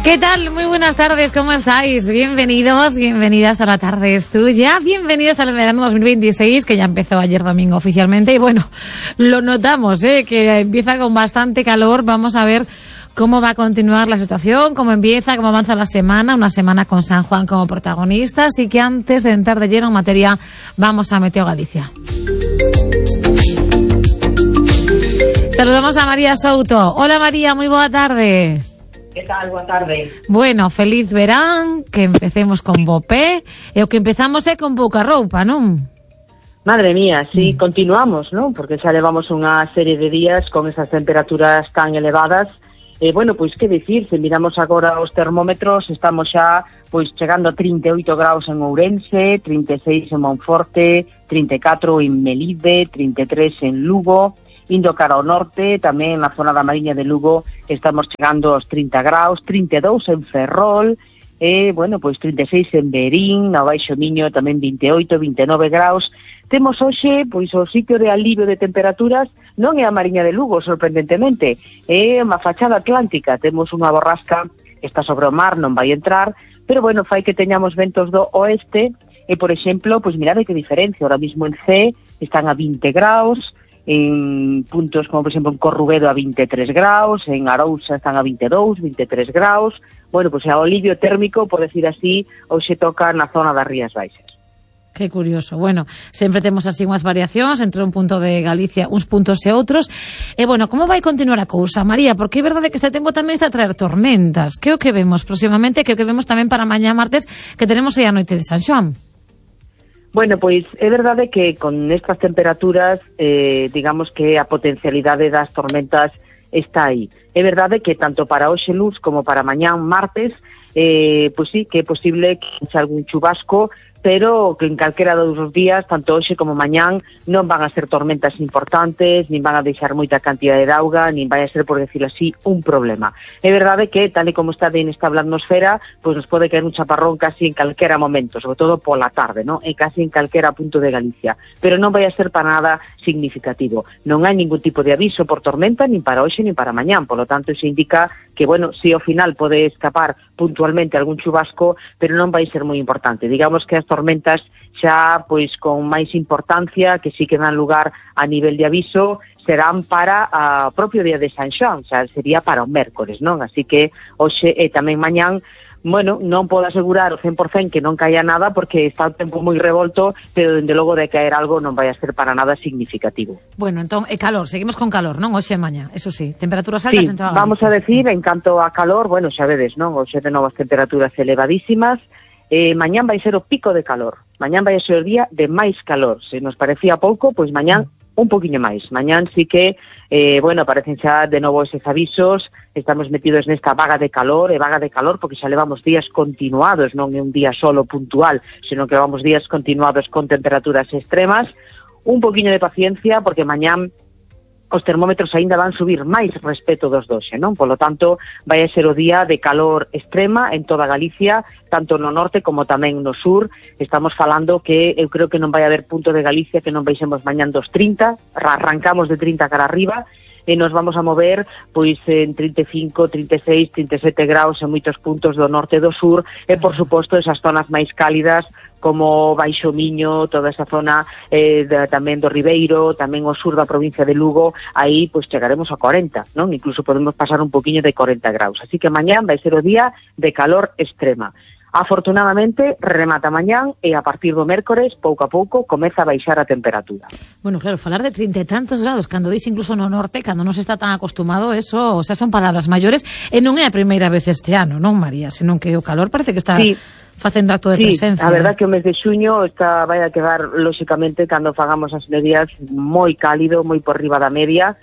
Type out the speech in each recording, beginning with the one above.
¿Qué tal? Muy buenas tardes, ¿cómo estáis? Bienvenidos, bienvenidas a La Tarde es Tuya, bienvenidos al verano 2026, que ya empezó ayer domingo oficialmente, y bueno, lo notamos, que empieza con bastante calor. Vamos a ver cómo va a continuar la situación, cómo empieza, cómo avanza la semana, una semana con San Juan como protagonista, así que antes de entrar de lleno en materia, vamos a Meteo Galicia. Saludamos a María Souto. Hola María, muy boa tarde. Que tal? Boa tarde. Bueno, feliz verán, que empecemos con bo pé, e o que empezamos é con pouca roupa, non? Madre mía, sí, continuamos, non? Porque xa levamos unha serie de días con esas temperaturas tan elevadas. Bueno, pois que dicir, se miramos agora os termómetros, estamos xa pois chegando a 38 graus en Ourense, 36 en Monforte, 34 en Melide, 33 en Lugo, indo cara ao norte, tamén na zona da Mariña de Lugo estamos chegando aos 30 graus, 32 en Ferrol, bueno, pois 36 en Berín, no Baixo Miño tamén 28, 29 graus. Temos hoxe, pois o sitio de alivio de temperaturas non é a Mariña de Lugo, sorprendentemente, é unha fachada atlántica, temos unha borrasca que está sobre o mar, non vai entrar, pero bueno, fai que teñamos ventos do oeste, e por exemplo, pois mirade que diferencia, ahora mismo en C están a 20 graus, en puntos como por exemplo en Corrubedo a 23 graus, en Arousa están a 22, 23 graus. Bueno, pois o alivio térmico, por decir así, hoxe toca na zona das Rías Baixas. Que curioso. Bueno, sempre temos así unhas variacións entre un punto de Galicia, uns puntos e outros. E bueno, como vai continuar a cousa, María? Porque é verdade que este tempo tamén está a traer tormentas. Que é o que vemos próximamente, que é o que vemos tamén para mañá martes, que tenemos aí a noite de San Xoán? Bueno, pois é verdade que con estas temperaturas, digamos que a potencialidade das tormentas está aí. É verdade que tanto para hoxe luz como para mañán martes, pois sí, que é posible que haxa algún chubasco, pero que en calquera dos días, tanto hoxe como mañán, non van a ser tormentas importantes, nin van a deixar moita cantidade de auga, nin vai a ser, por decirlo así, un problema. É verdade que, tal e como está de inestable a atmosfera, pois nos pode caer un chaparrón casi en calquera momento, sobre todo pola tarde, non? E casi en calquera punto de Galicia. Pero non vai a ser para nada significativo. Non hai ningún tipo de aviso por tormenta, nin para hoxe, nin para mañán. Por lo tanto, iso indica que, bueno, si ao final pode escapar puntualmente algún chubasco, pero non vai ser moi importante. Digamos que as tormentas xa, pois, con máis importancia, que sí que dan lugar a nivel de aviso, serán para o propio día de San Xoán, xa sería para o mércores, non? Así que hoxe e tamén mañán, bueno, non podo asegurar o 100% que non caia nada porque está o tempo moi revolto, pero dende logo de caer algo non vai a ser para nada significativo. Bueno, entón, calor, seguimos con calor, non? Hoxe e mañá, eso sí, temperaturas altas sí, en toda Galicia. Vamos a decir, en canto a calor, bueno, xa vedes, non? Hoxe de novas temperaturas elevadísimas, mañán vai ser o pico de calor, mañán vai ser o día de máis calor. Se nos parecía pouco, pois mañán un poquinho máis. Mañán sí que, bueno, aparecen xa de novo eses avisos, estamos metidos nesta vaga de calor, porque xa levamos días continuados, non é un día solo puntual, senón que levamos días continuados con temperaturas extremas. Un poquinho de paciencia, porque mañán os termómetros aínda van subir máis respecto dos doxe, non? Polo tanto, vai a ser o día de calor extrema en toda Galicia, tanto no norte como tamén no sur. Estamos falando que eu creo que non vai haber punto de Galicia que non baixemos mañán dos 30, arrancamos de 30 cara arriba, e nos vamos a mover pois en 35, 36, 37 graus en moitos puntos do norte e do sur, e por suposto esas zonas máis cálidas como Baixo Miño, toda esa zona tamén do Ribeiro, tamén o sur da provincia de Lugo, aí pois chegaremos a 40, non? Incluso podemos pasar un poquinho de 40 graus. Así que mañán vai ser o día de calor extrema. Afortunadamente, remata mañán e a partir do mércores, pouco a pouco, comeza a baixar a temperatura. Bueno, claro, falar de 30 e tantos graus, cando dis incluso no norte, cando non se está tan acostumado, eso, o sea, son palabras maiores, e non é a primeira vez este ano, non, María? Senón que o calor parece que está facendo acto de presencia. A verdad que o mes de xuño vai a quedar, lóxicamente, cando fagamos as medias, moi cálido, moi por riba da media.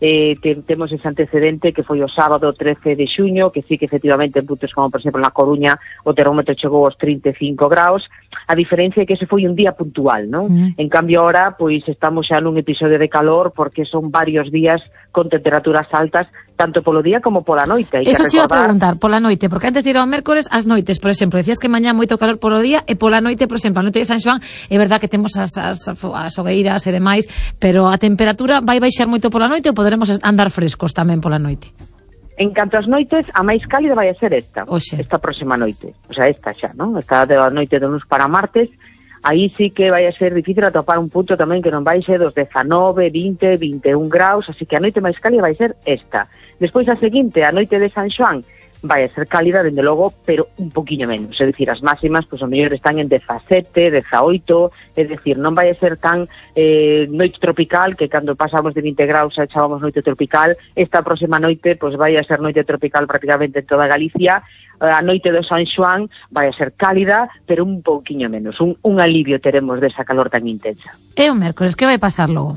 Temos ese antecedente que foi o sábado 13 de xuño, que sí que efectivamente en puntos como por exemplo na Coruña o termómetro chegou aos 35 graus. A diferencia é que ese foi un día puntual, non? En cambio ahora pois estamos xa nun episodio de calor porque son varios días con temperaturas altas tanto polo día como pola noite. Eso te iba a preguntar, pola noite, porque antes de ir ao mércores, as noites, por exemplo, decías que mañá moito calor polo día e pola noite, por exemplo, a noite de San Xoán, é verdad que temos as hogueiras e demais, pero a temperatura vai baixar moito pola noite ou poderemos andar frescos tamén pola noite? En canto ás noites, a máis cálida vai a ser esta próxima noite. O sea, esta xa, non? Esta da noite do luns para martes, aí sí que vai a ser difícil atopar un punto tamén que non vai ser dos 19, 20, 21 graus, así que a noite máis cálida vai ser esta. Despois a seguinte, a noite de San Xoán, vai a ser cálida, dende logo, pero un poquinho menos. É dicir, as máximas, pois, o mellor están en 17, 18, é dicir, non vai a ser tan noite tropical, que cando pasamos de 20 graus xa chábamos noite tropical. Esta próxima noite, pois, vai a ser noite tropical prácticamente en toda Galicia. A noite do San Xoán vai a ser cálida, pero un pouquiño menos. Un alivio teremos desa calor tan intensa. E o mércores, que vai pasar logo?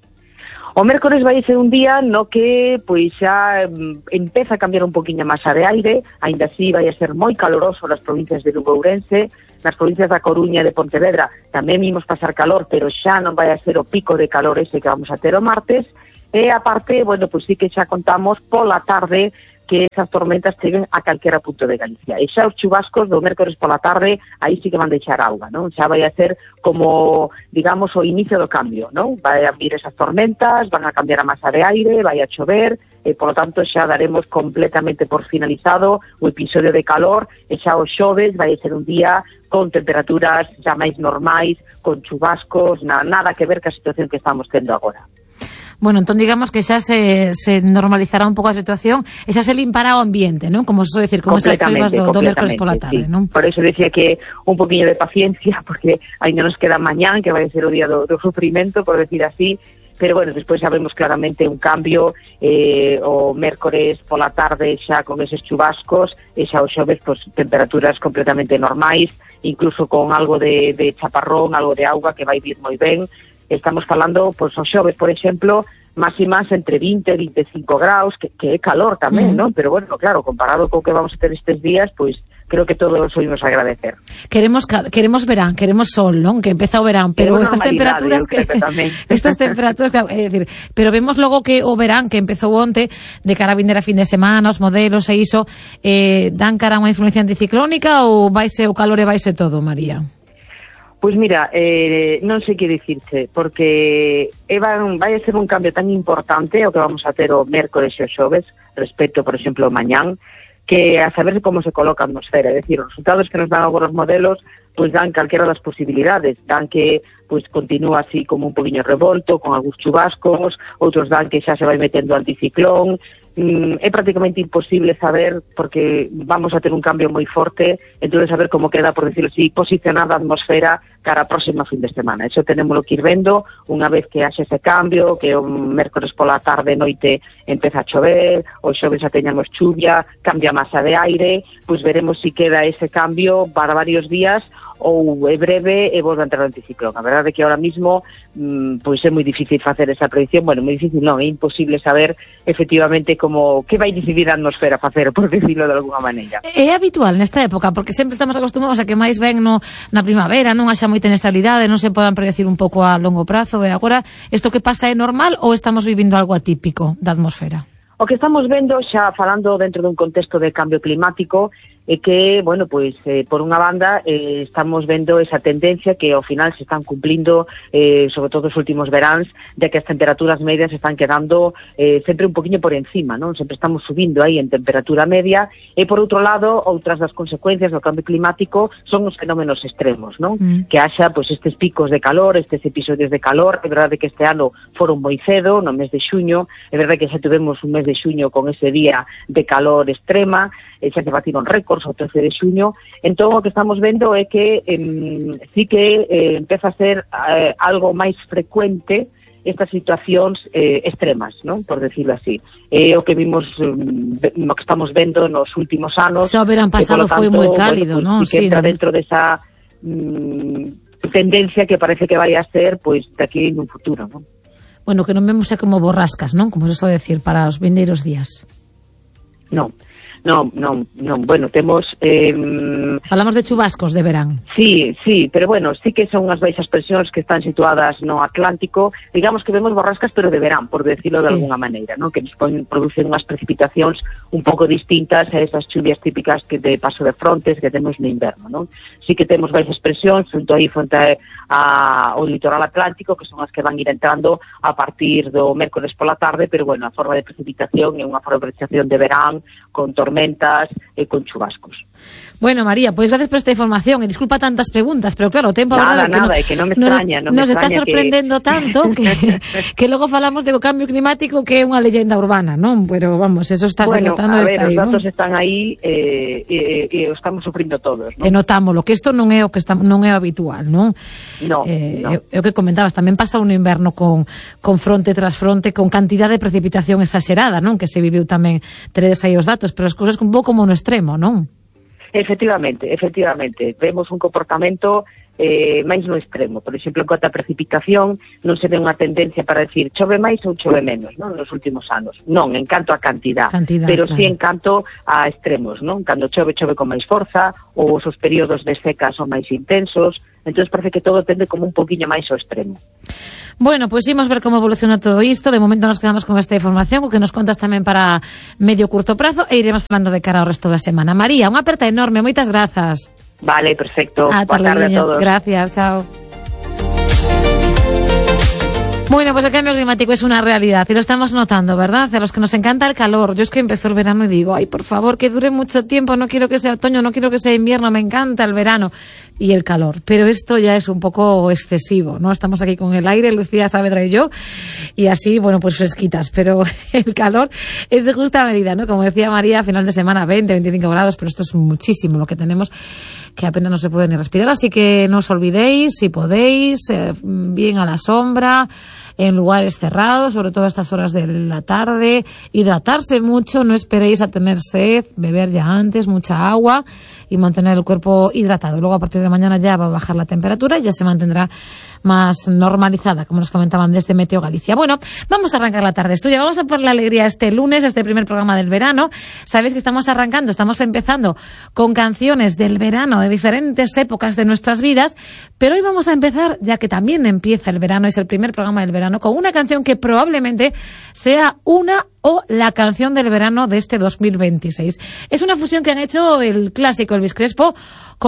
O mércores vai ser un día no que pois xa empeza a cambiar un poquinho a masa de aire, aínda así vai a ser moi caloroso nas provincias de Lugo e Ourense, nas provincias da Coruña e de Pontevedra tamén vimos pasar calor, pero xa non vai a ser o pico de calor ese que vamos a ter o martes, e aparte, bueno, pois sí que xa contamos pola tarde que esas tormentas cheguen a calquera punto de Galicia. E xa os chubascos do mércores pola tarde, aí sí que van deixar auga, non? Xa vai a ser como, digamos, o inicio do cambio, non? Vai a vir esas tormentas, van a cambiar a masa de aire, vai a chover, e, por lo tanto, xa daremos completamente por finalizado o episodio de calor, e xa o xoves vai a ser un día con temperaturas xa máis normais, con chubascos, nada que ver ca situación que estamos tendo agora. Bueno, entón digamos que xa se normalizará un pouco a situación e xa se limpará o ambiente, non? Como se decir, con esas choivas do mércores pola tarde, sí. Non? Por eso decía que un poquinho de paciencia, porque ainda nos queda mañán, que vai ser o día do sufrimento, por decir así, pero bueno, despois sabemos claramente un cambio, o mércores pola tarde xa con eses chubascos, e xa o xoves, pues, temperaturas completamente normais, incluso con algo de chaparrón, algo de auga que vai vir moi ben. Estamos falando, pois, o xoves, por exemplo, máximas entre 20 e 25 graus, que é calor tamén, non? Pero, bueno, claro, comparado co que vamos a ter estes días, pois, creo que todos oímos agradecer. Queremos verán, queremos sol, non? Que empeza o verán, pero estas temperaturas estas temperaturas, é dicir, pero vemos logo que o verán que empezou onte, de cara a vindeira fin de semana, os modelos e iso, dan cara a unha influencia anticiclónica ou vaise o calor e vaise todo, María? Pois mira, non sei que dicirche, porque vai a ser un cambio tan importante o que vamos a ter o mércores e o xoves respecto, por exemplo, o mañán, que a saber como se coloca a atmosfera, é dicir, os resultados que nos dan agora os modelos, pois dan calquera das posibilidades, dan que pois continúa así como un poquinho revolto, con algúns chubascos, outros dan que xa se vai metendo anticiclón. É prácticamente imposible saber, porque vamos a ter un cambio moi forte, entón saber como queda, por decirlo así, posicionada a atmosfera cara a próxima fin de semana. Eso tenémoslo que ir vendo unha vez que haxe ese cambio, que o mércores pola tarde e noite empeza a chover, o xoves xa teñamos chuvia, cambia a masa de aire, pois veremos si queda ese cambio para varios días ou é breve e volve a entrar o anticiclón. A verdade é que ahora mismo pois é moi difícil facer esa predicción, bueno, moi difícil non, é imposible saber efectivamente como que vai decidir a atmosfera facer, por decirlo de alguna maneira. É habitual nesta época, porque sempre estamos acostumados a que máis ben na primavera, non haxa moita inestabilidade, non se podan predecir un pouco a longo prazo, e agora isto que pasa é normal ou estamos vivindo algo atípico da atmosfera? O que estamos vendo, xa falando dentro dun contexto de cambio climático, é que, bueno, pois, por unha banda, estamos vendo esa tendencia que ao final se están cumplindo, sobre todo os últimos veráns, de que as temperaturas medias están quedando sempre un poquinho por encima, non? Sempre estamos subindo aí en temperatura media, e por outro lado, outras das consecuencias do cambio climático son os fenómenos extremos, non? Que haxa, pois, estes picos de calor, estes episodios de calor. É verdade que este ano foron moi cedo, no mes de xuño, é verdade que xa tivemos un mes de xuño con ese día de calor extrema, xa se batiron récords o 13 de xuño. Entón, o que estamos vendo é que sí que empeza a ser algo máis frecuente estas situacións extremas, non? Por decirlo así. O que vimos, o que estamos vendo nos últimos anos. Xa o verán pasado foi moi cálido, bueno, non? Que entra dentro desa tendencia que parece que vai a ser, pois, daqui en un futuro, non? Bueno, que non vemos como borrascas, non? Como se só decir para os vindeiros días. Bueno, temos... Falamos de chubascos de verán. Sí, pero bueno, sí que son unhas baixas presións que están situadas no Atlántico. Digamos que vemos borrascas, pero de verán, por decirlo de alguna maneira, ¿no? Que nos producen unhas precipitacións un pouco distintas a esas chuvias típicas que de paso de frontes que temos no inverno, ¿no? Sí que temos baixas presións fronte ao litoral atlántico, que son as que van ir entrando a partir do mércores pola tarde, pero bueno, a forma de precipitación é unha forma de precipitación de verán, con tormentas e con chubascos. Bueno, María, pues gracias por esta información y disculpa tantas preguntas, pero claro, tempo nada, que non me extraña, nos está sorprendendo tanto que logo falamos de o cambio climático que é unha leyenda urbana, non? Pero vamos, eso está notando, está aí, os datos están aí e o estamos sufrindo todos, non? E notámoslo, que isto non é o que non é habitual, non? No. O que comentabas, tamén pasa un inverno con fronte tras fronte, con cantidad de precipitación exagerada, non? Que se viviu tamén, teredes aí os datos, pero as cousas un pouco como no extremo, non? Efectivamente, vemos un comportamento máis no extremo. Por exemplo, en cuanto a precipitación, non se ve unha tendencia para decir chove máis ou chove menos, non, nos últimos anos. Non, en canto a cantidad, pero sí en canto a extremos, non? Cando chove con máis forza, ou os períodos de seca son máis intensos, entonces parece que todo tende como un poquinho máis ao extremo. Bueno, pues imos ver como evoluciona todo isto. De momento nos quedamos con esta información, o que nos contas tamén para medio curto prazo, e iremos falando de cara ao resto da semana. María, unha aperta enorme, moitas grazas. Vale, perfecto. Boa tarde a todos. Gracias, chao. Bueno, pues el cambio climático es una realidad y lo estamos notando, ¿verdad? A los que nos encanta el calor. Yo es que empezó el verano y digo, ay, por favor, que dure mucho tiempo, no quiero que sea otoño, no quiero que sea invierno, me encanta el verano y el calor. Pero esto ya es un poco excesivo, ¿no? Estamos aquí con el aire, Lucía Saavedra y yo, y así, bueno, pues fresquitas, pero el calor es de justa medida, ¿no? Como decía María, a final de semana 20, 25 grados, pero esto es muchísimo lo que tenemos, que apenas no se puede ni respirar, así que no os olvidéis, si podéis, bien a la sombra, en lugares cerrados, sobre todo a estas horas de la tarde, hidratarse mucho, no esperéis a tener sed, beber ya antes mucha agua y mantener el cuerpo hidratado. Luego a partir de mañana ya va a bajar la temperatura y ya se mantendrá más normalizada, como nos comentaban desde Meteo Galicia. Bueno, vamos a arrancar la tarde estudia, vamos a por la alegría este lunes, este primer programa del verano. Sabéis que estamos empezando con canciones del verano de diferentes épocas de nuestras vidas, pero hoy vamos a empezar, ya que también empieza el verano, es el primer programa del verano, con una canción que probablemente sea una o la canción del verano de este 2026. Es una fusión que han hecho el clásico Elvis Crespo con